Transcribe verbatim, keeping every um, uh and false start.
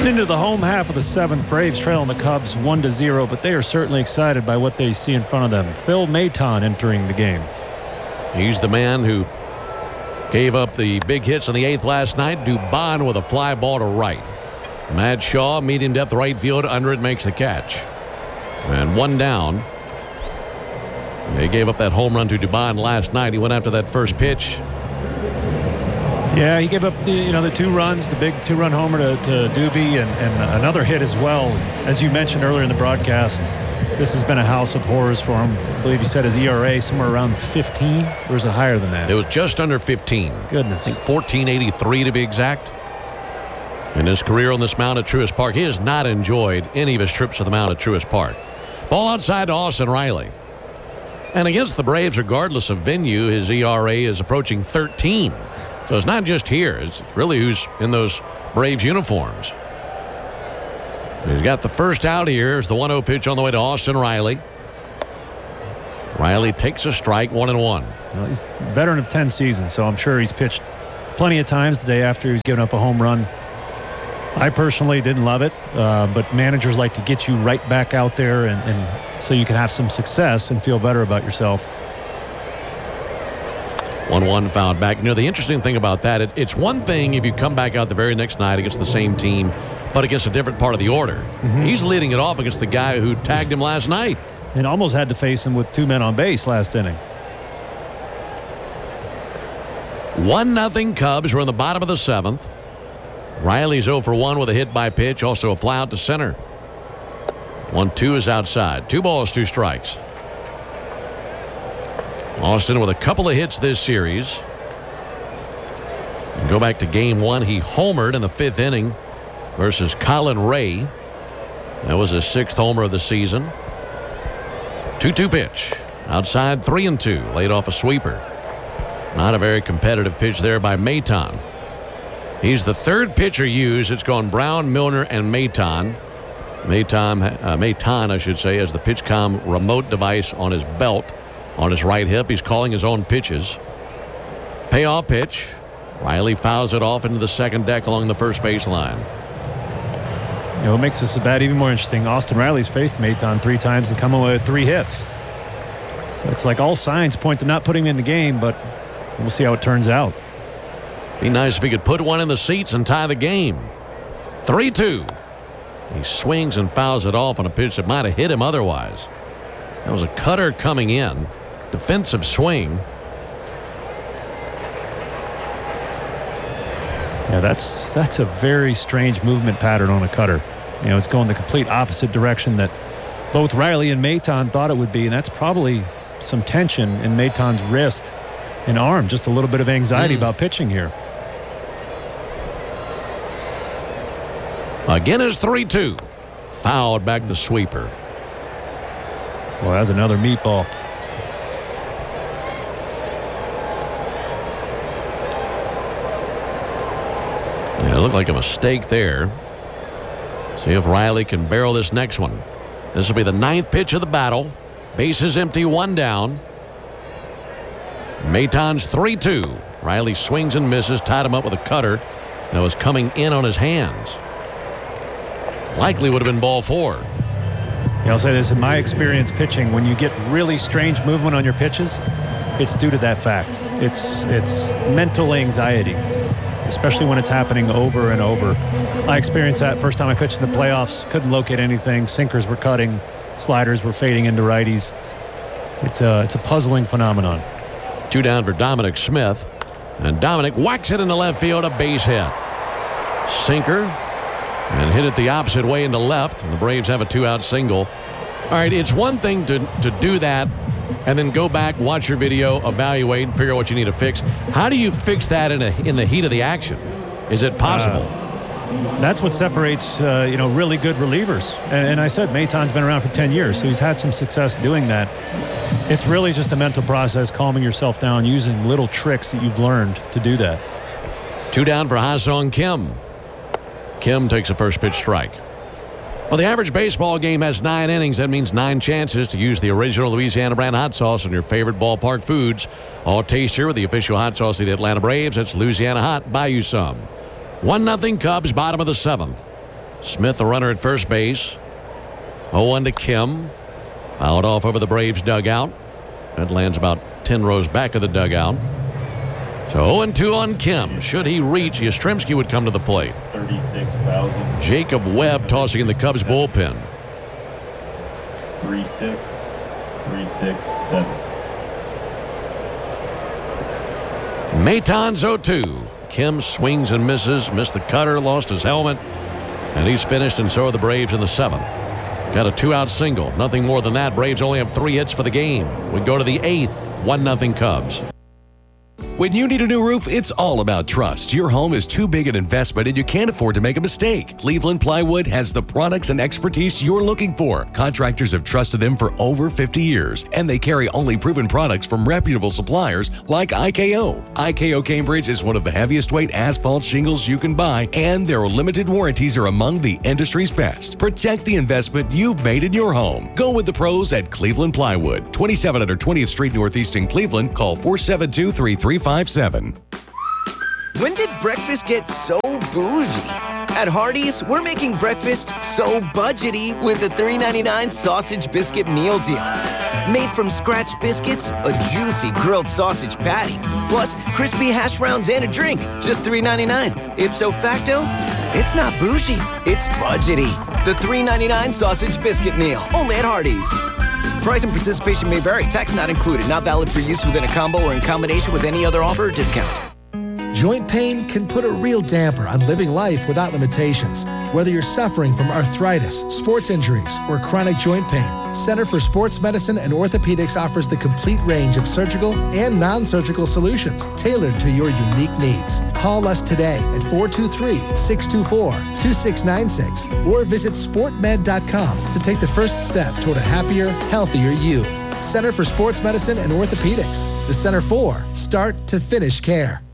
Heading into the home half of the seventh, Braves trailing the Cubs one to zero, but they are certainly excited by what they see in front of them. Phil Maton entering the game. He's the man who gave up the big hits in the eighth last night. Dubon with a fly ball to right. Matt Shaw, medium depth right field, under it, makes the catch. And one down. They gave up that home run to Dubon last night. He went after that first pitch. Yeah, he gave up the, you know, the two runs, the big two-run homer to, to Doobie, and, and another hit as well. As you mentioned earlier in the broadcast, this has been a house of horrors for him. I believe he said his E R A somewhere around fifteen, or is it higher than that? It was just under fifteen. Goodness. I think fourteen eighty-three to be exact. In his career on this mound at Truist Park, he has not enjoyed any of his trips to the mound at Truist Park. Ball outside to Austin Riley. And against the Braves, regardless of venue, his E R A is approaching thirteen. So it's not just here. It's really who's in those Braves uniforms. He's got the first out here. Here's the one oh pitch on the way to Austin Riley. Riley takes a strike, one and one. Well, he's a veteran of ten seasons, so I'm sure he's pitched plenty of times the day after he's given up a home run. I personally didn't love it, uh, but managers like to get you right back out there and, and so you can have some success and feel better about yourself. one one fouled back. You know, the interesting thing about that, it, it's one thing if you come back out the very next night against the same team, but against a different part of the order. Mm-hmm. He's leading it off against the guy who tagged him last night. And almost had to face him with two men on base last inning. one nothing Cubs. We're in the bottom of the seventh. Riley's oh for one with a hit by pitch, also a fly out to center. one two is outside. Two balls, two strikes. Austin with a couple of hits this series. And go back to game one. He homered in the fifth inning versus Colin Ray. That was his sixth homer of the season. two two pitch. Outside, three and two. Laid off a sweeper. Not a very competitive pitch there by Maton. He's the third pitcher used. It's gone Brown, Milner, and Maton. Maton, uh, Maton, I should say, has the PitchCom remote device on his belt. On his right hip, he's calling his own pitches. Payoff pitch. Riley fouls it off into the second deck along the first baseline. You know, what makes this bat even more interesting, Austin Riley's faced Maton three times and come away with three hits. So it's like all signs point to not putting him in the game, but we'll see how it turns out. Be nice if he could put one in the seats and tie the game. three two. He swings and fouls it off on a pitch that might have hit him otherwise. That was a cutter coming in. Defensive swing. Yeah, that's that's a very strange movement pattern on a cutter. You know, it's going the complete opposite direction that both Riley and Maton thought it would be, and that's probably some tension in Maton's wrist and arm. Just a little bit of anxiety mm. about pitching here. Again is three two. Fouled back the sweeper. Well, that's another meatball. Yeah, it looked like a mistake there. See if Riley can barrel this next one. This will be the ninth pitch of the battle. Bases empty, one down. Maton's three two. Riley swings and misses, tied him up with a cutter that was coming in on his hands. Likely would have been ball four. Yeah, I'll say this, in my experience pitching, when you get really strange movement on your pitches, it's due to that fact. It's it's mental anxiety, especially when it's happening over and over. I experienced that first time I pitched in the playoffs. Couldn't locate anything. Sinkers were cutting. Sliders were fading into righties. It's a, it's a puzzling phenomenon. Two down for Dominic Smith. And Dominic whacks it into left field, a base hit. Sinker. And hit it the opposite way into left. And the Braves have a two-out single. All right, it's one thing to, to do that and then go back, watch your video, evaluate, and figure out what you need to fix. How do you fix that in, a, in the heat of the action? Is it possible? Uh, that's what separates, uh, you know, really good relievers. And, and I said Maton's been around for ten years, so he's had some success doing that. It's really just a mental process, calming yourself down, using little tricks that you've learned to do that. Two down for Ha-Seong Kim. Kim takes a first pitch strike. Well, the average baseball game has nine innings. That means nine chances to use the original Louisiana brand hot sauce on your favorite ballpark foods. All tastier with the official hot sauce of the Atlanta Braves. That's Louisiana Hot. Buy you some. one nothing Cubs, bottom of the seventh. Smith, the runner at first base. oh one to Kim. Fouled off over the Braves dugout. That lands about ten rows back of the dugout. So oh and two on Kim. Should he reach, Yastrzemski would come to the plate. thirty-six thousand. Jacob Webb tossing in the Cubs bullpen. three six, three six seven. Maton's oh two. Kim swings and misses. Missed the cutter, lost his helmet. And he's finished, and so are the Braves in the seventh. Got a two-out single. Nothing more than that. Braves only have three hits for the game. We go to the eighth. one nothing Cubs. When you need a new roof, it's all about trust. Your home is too big an investment and you can't afford to make a mistake. Cleveland Plywood has the products and expertise you're looking for. Contractors have trusted them for over fifty years, and they carry only proven products from reputable suppliers like I K O. I K O Cambridge is one of the heaviest weight asphalt shingles you can buy, and their limited warranties are among the industry's best. Protect the investment you've made in your home. Go with the pros at Cleveland Plywood, twenty-seven hundred twentieth Street Northeast in Cleveland. Call four seven two, three three five seven. When did breakfast get so bougie? At Hardee's, we're making breakfast so budgety with the three ninety-nine sausage biscuit meal deal. Made from scratch biscuits, a juicy grilled sausage patty, plus crispy hash browns and a drink, just three ninety-nine. Ipso facto, it's not bougie, it's budgety. The three ninety-nine sausage biscuit meal, only at Hardee's. Price and participation may vary. Tax not included. Not valid for use within a combo or in combination with any other offer or discount. Joint pain can put a real damper on living life without limitations. Whether you're suffering from arthritis, sports injuries, or chronic joint pain, Center for Sports Medicine and Orthopedics offers the complete range of surgical and non-surgical solutions tailored to your unique needs. Call us today at four two three, six two four, two six nine six or visit sport med dot com to take the first step toward a happier, healthier you. Center for Sports Medicine and Orthopedics. The Center for Start to Finish Care.